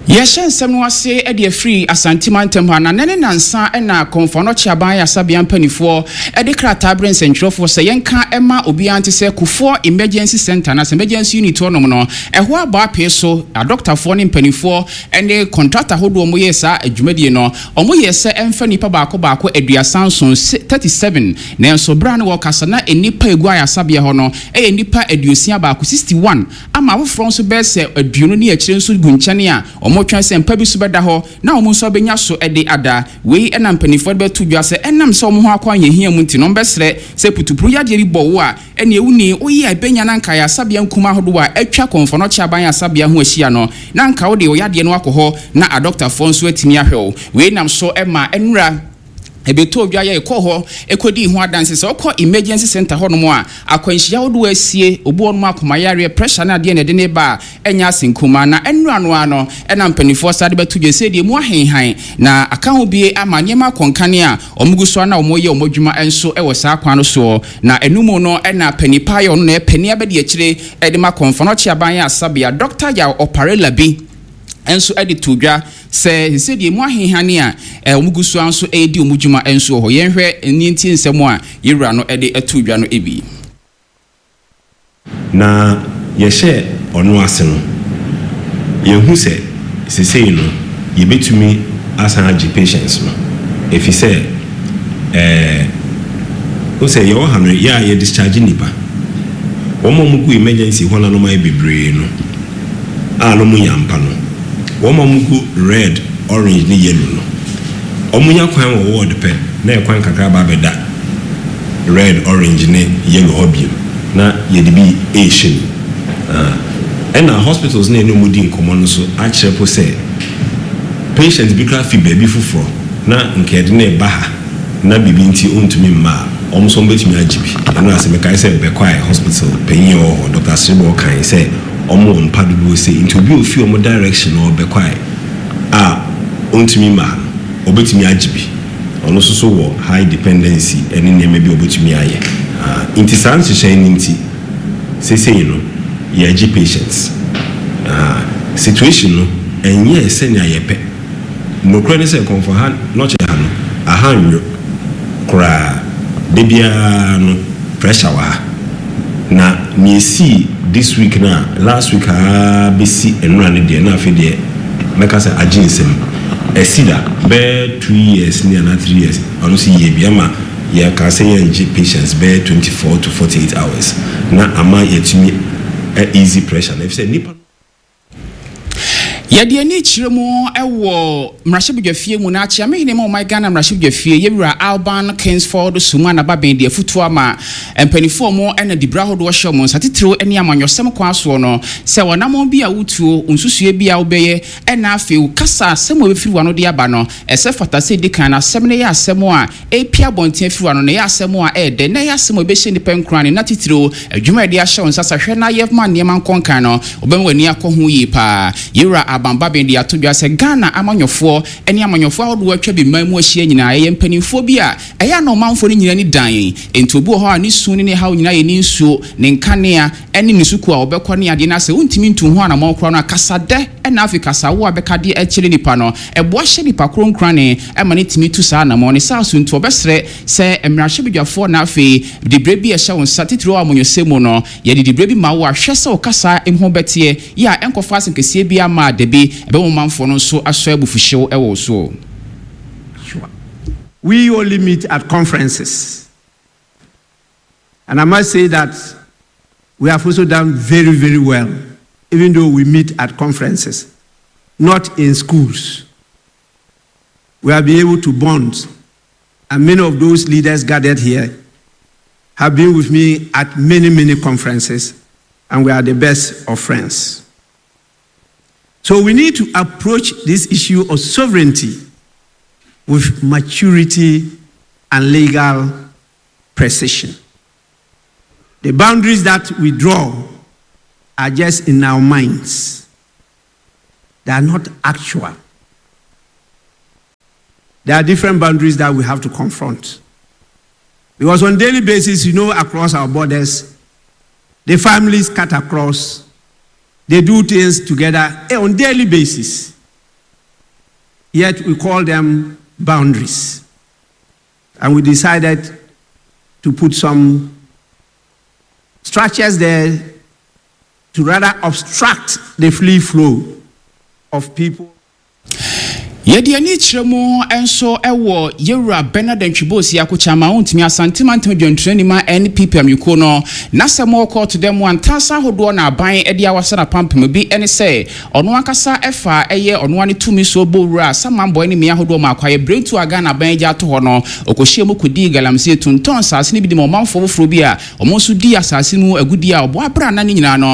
Yeshen semwase edi free asantima ntemha na nene nansa na konfono chiaban asabia mpanifo edi krata brain centrofo se yenka ema obi anti se kufo emergency center na emergency unit onom no eho aba peso a doctor fo ne mpanifo ene contractor hodo omo yesa adwumadie no omo yesa emfa nipa baako aduasanson 37 na enso bra no wakasa na enipa egua asabia ho no enipa aduosia baako 61 ama afro nso be se aduonu ne akire nso gunchane a motwa se mpa bi so beda ho na omo nso benya so ede ada we ena mpanifo be to dwa se enam se omo ho akwa yehia mu nti no mbesre se putupuru yade ri bowo a ene ewuni oyi abenya na nka ya sabia nkuma hodo a atwa konfono chiaban ya sabia ho ahia no na nka wo de oyade no akoho na a doctor fo nso atimi ahwe we nam so ema enura ebeto odwa ye ekoho ekodi ho adanse se okọ emergency center ho no mo a akwanhia wodo asie obo no akoma yare pressure na de ne de ne ba enya sinkuma na enura no ano ena mpanifo sade beto dwe se de mu ahenhan na aka ho bie amanyema konkane a omuguso na omoye omodwuma enso ewo saa kwan no so na enumu no ena panipa yo no na pani abede akire ede ma konfono chiaban ya sabia doctor ya operela bi enso edi tudwa se die mu ahenhane a omugusu anso edi omudwuma enso ho yenhwe ninti nsemo a yewura no edi atudwa no ebi na yehye ono ase no yehu se sesei no yebetumi asan agi patients no efise o se yo hanu ya ye discharge nipa omo mugu emergency hona no mai bebre no a no mu yampa no woman mugu red, orange, ni yellow. Omunya kwan wo ward pe na kwan kakra ba beda red, orange, ni yellow obium na yedibi Asian. And our hospitals na no mudi nkomo no so a chepo say patients bi kra fi baby fufro na nkede na ba na bibi nti ontumi ma omso betumi agibi. And as me kai say be kwai hospital penyin o Dr. Sibo kan say omo mpadugo say into bi ofi omo direction or be kwai ontumi ma obetumi agibi ono so wo high dependency eni ne maybe obetumi aye inti sanse shine nti say no ye agi patients situation no enye senya yepe no krane say kon for hand no che hanu ahanwo kra debia no pressure wa na me see this week na last week besi enura ne de na afi de meka say aginsem esida be 2 years near na 3 years onu si ye biama ye ka say ye patients be 24 to 48 hours na ama yetimi easy pressure na if say nipa yade ani chiremu ewo mrashibudwafie mu na achia me hinema o my Ghana mrashibudwafie yewura Alban Kingsford Suma na baben de futu ama empanifo mo ena dibra hodo hye mo satetiro eni amanyosem kwa so no se wonamo bi a wutuo unsusue bi a obeye ena afeu kasa asem obefiri wano de aba no ese fatase dikan na asem ne ya asem a epia bonten afiri wano ne ya asem a ede na ya asem obehye ni penkrane na titiro adwuma de ahye onsasa hwe na yevma neman konkan no obemwani akohu yi pa yewura Bamba bendi atudwa se Ghana amanyofo eni amanyofo ahodo atwa bi mamu ahia nyina ye mpanimfo bi a eya no manfo ni nyina ni dan enti obi ho a ni su ni ha nyina ye ni nsuo ne nkanea eni nisuku a obekọ ne ade na se untimi ntu ho ana mankro na kasade ena Africa sawo abekade akire nipa no ebo ahye nipa kronkrane ema ne timi tu sa na mo ne sa su ntu obesre se emrahye bidwafo na afi de brebi ehye won satitiro amonyosemu no ye de brebi ma wo ahwe se okasa emho betie ya enkofa asenkesie bi ama de we only meet at conferences, and I must say that we have also done very, very well, even though we meet at conferences, not in schools. We have been able to bond, and many of those leaders gathered here have been with me at many, many conferences, and we are the best of friends. So we need to approach this issue of sovereignty with maturity and legal precision. The boundaries that we draw are just in our minds. They are not actual. There are different boundaries that we have to confront. Because on a daily basis, across our borders, the families cut across. They do things together on a daily basis. yet we call them boundaries. And we decided to put some structures there to rather obstruct the free flow of people. Yedi ani chiremu enso ewo yewura Bernard Ntwibosi akochama ontimi asantimantam dwontrani ma NPP amyuko no nasemo court dem antasa hodo na aban ede awasa na pampem bi ene se ono akasa efa eye ono ane tumi so bowura samambo ene me ahodo ma akwaye brentu aga na ban ja to ho no okohie mu kudi galamse tunton sase ne bi de mo manfo foforo bi a omo so di asase mu agudi a obo abra na ne nyina no